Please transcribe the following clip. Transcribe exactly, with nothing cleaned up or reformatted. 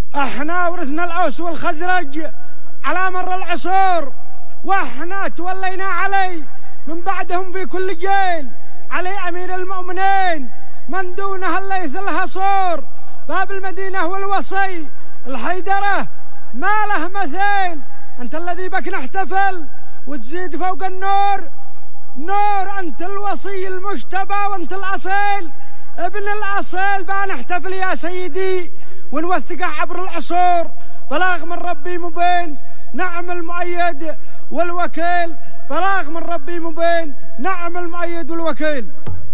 احنا ورثنا الأوس والخزرج على مر العصور، واحنا تولينا علي من بعدهم في كل جيل، علي أمير المؤمنين من دونه الليث الهصور، باب المدينة والوصي الحيدرة ما له مثيل، أنت الذي بك نحتفل وتزيد فوق النور نور، أنت الوصي المجتبى وأنت الأصيل ابن الأصيل، بنحتفل يا سيدي ونوثقه عبر العصور، بلاغ من ربي مبين نعم المؤيد والوكيل، بلاغ من ربي مبين نعم المؤيد والوكيل.